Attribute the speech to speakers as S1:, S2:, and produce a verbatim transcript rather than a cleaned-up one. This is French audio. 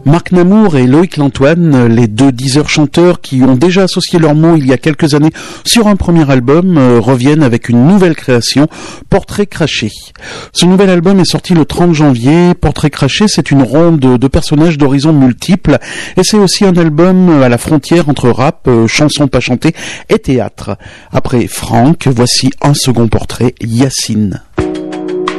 S1: Marc Namour et Loïc Lantoine, les deux Deezer chanteurs qui ont déjà associé leurs mots il y a quelques années sur un premier album, euh, reviennent avec une nouvelle création, Portrait craché. Ce nouvel album est sorti le trente janvier. Portrait craché, c'est une ronde de personnages d'horizons multiples et c'est aussi un album à la frontière entre rap, euh, chansons pas chantées et théâtre. Après Franck, voici un second portrait, Yacine.